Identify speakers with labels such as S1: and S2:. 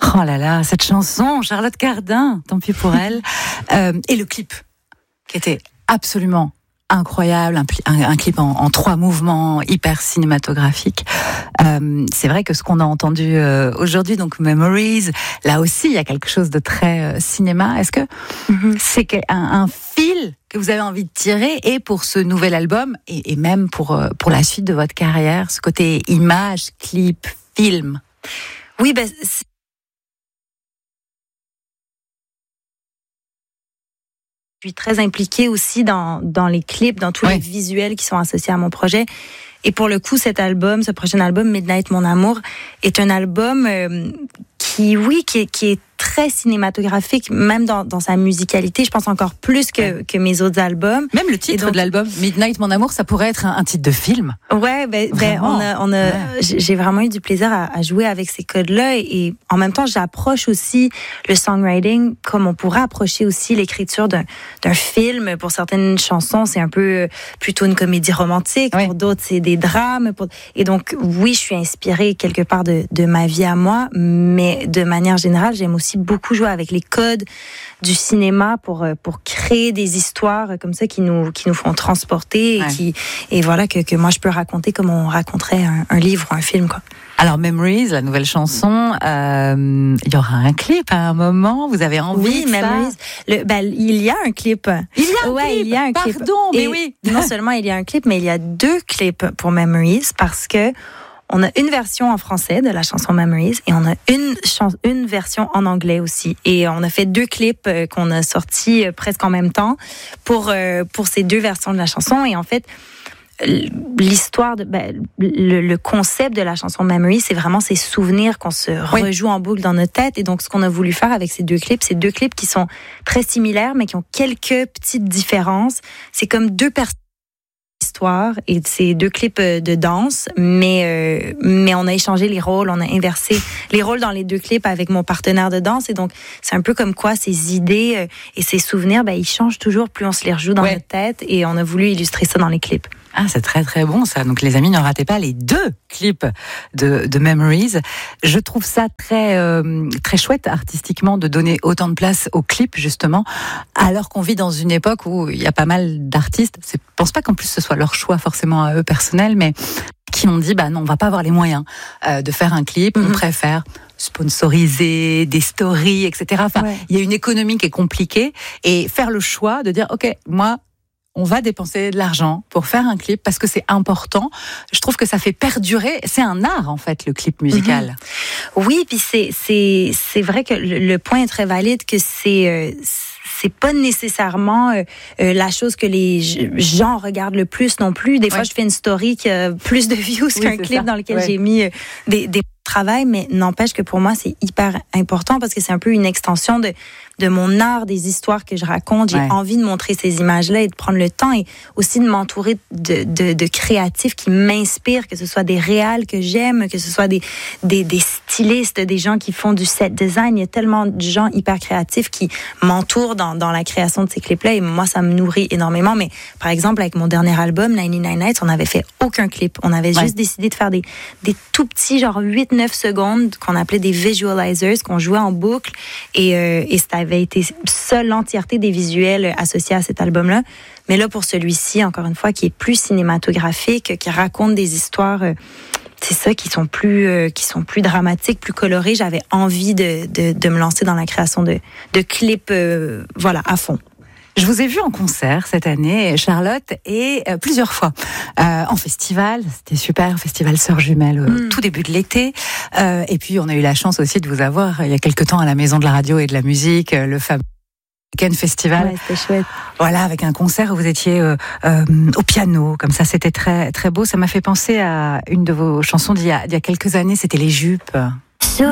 S1: Oh là là, cette chanson, Charlotte Cardin, tant pis pour elle. Et le clip, qui était absolument incroyable, un clip en 3 mouvements, hyper cinématographique. C'est vrai que ce qu'on a entendu aujourd'hui, donc Memories, là aussi, il y a quelque chose de très cinéma. Est-ce que c'est un fil que vous avez envie de tirer, et pour ce nouvel album, et même pour la suite de votre carrière, ce côté image, clip, film?
S2: Oui, je suis très impliquée aussi dans les clips, dans tous les visuels qui sont associés à mon projet. Et pour le coup, ce prochain album, Midnight Mon Amour, est un album qui est très cinématographique, même dans sa musicalité. Je pense encore plus que mes autres albums.
S1: Même le titre de l'album, Midnight Mon Amour, ça pourrait être un titre de film.
S2: Ouais, j'ai vraiment eu du plaisir à jouer avec ces codes-là, et en même temps, j'approche aussi le songwriting comme on pourrait approcher aussi l'écriture d'un film. Pour certaines chansons, c'est un peu plutôt une comédie romantique. Pour d'autres, c'est des drames. Et donc, oui, je suis inspirée quelque part de ma vie à moi, mais de manière générale, j'aime aussi beaucoup jouer avec les codes du cinéma pour créer des histoires comme ça qui nous font transporter, et voilà que moi je peux raconter comme on raconterait un livre ou un film, quoi.
S1: Alors Memories, la nouvelle chanson, il y aura un clip à un moment. Vous avez envie de
S2: Memories. Il y a un clip.
S1: Il y a un clip. Pardon, mais oui.
S2: Non seulement il y a un clip, mais il y a 2 clips pour Memories, parce que on a une version en français de la chanson Memories, et on a une version en anglais aussi. Et on a fait 2 clips qu'on a sortis presque en même temps pour ces 2 versions de la chanson. Et en fait, l'histoire le concept de la chanson Memories, c'est vraiment ces souvenirs qu'on se rejoue en boucle dans notre tête. Et donc, ce qu'on a voulu faire avec ces 2 clips, c'est 2 clips qui sont très similaires, mais qui ont quelques petites différences. C'est comme 2 personnes. Et c'est 2 clips de danse, mais on a échangé les rôles, on a inversé les rôles dans les 2 clips avec mon partenaire de danse, et donc c'est un peu comme quoi ces idées et ces souvenirs, ils changent toujours plus on se les rejoue dans notre tête, et on a voulu illustrer ça dans les clips.
S1: Ah, c'est très très bon ça. Donc les amis, ne ratez pas les 2 clips de Memories. Je trouve ça très très chouette artistiquement de donner autant de place aux clips, justement, alors qu'on vit dans une époque où il y a pas mal d'artistes. Je pense pas qu'en plus ce soit leur choix forcément à eux personnel, mais qui ont dit non, on va pas avoir les moyens de faire un clip. On préfère sponsoriser des stories, etc. Enfin, il y a une économie qui est compliquée, et faire le choix de dire ok, moi, on va dépenser de l'argent pour faire un clip parce que c'est important. Je trouve que ça fait perdurer. C'est un art, en fait, le clip musical.
S2: Oui, puis c'est vrai que le point est très valide, que c'est pas nécessairement la chose que les gens regardent le plus non plus. Des fois, je fais une story qui a plus de views qu'un clip dans lequel j'ai mis des travail, mais n'empêche que pour moi, c'est hyper important, parce que c'est un peu une extension de mon art, des histoires que je raconte. J'ai envie de montrer ces images-là et de prendre le temps, et aussi de m'entourer de créatifs qui m'inspirent, que ce soit des réals que j'aime, que ce soit des stylistes, des gens qui font du set design. Il y a tellement de gens hyper créatifs qui m'entourent dans la création de ces clips-là, et moi, ça me nourrit énormément. Mais par exemple, avec mon dernier album, 99 Nights, on n'avait fait aucun clip. On avait juste décidé de faire des tout petits, genre 8-9 secondes, qu'on appelait des visualizers, qu'on jouait en boucle, et ça avait été seule l'entièreté des visuels associés à cet album-là. Mais là, pour celui-ci, encore une fois, qui est plus cinématographique, qui raconte des histoires, c'est ça, qui sont plus dramatiques, plus colorées. J'avais envie de me lancer dans la création de clips, à fond.
S1: Je vous ai vu en concert cette année, Charlotte, et plusieurs fois en festival. C'était super, festival Sœurs Jumelles au tout début de l'été. Et puis on a eu la chance aussi de vous avoir il y a quelque temps à la Maison de la Radio et de la Musique, le fameux Weekend Festival.
S2: Ouais, c'était chouette.
S1: Voilà, avec un concert où vous étiez au piano, comme ça, c'était très très beau. Ça m'a fait penser à une de vos chansons d'il y a quelques années. C'était Les Jupes.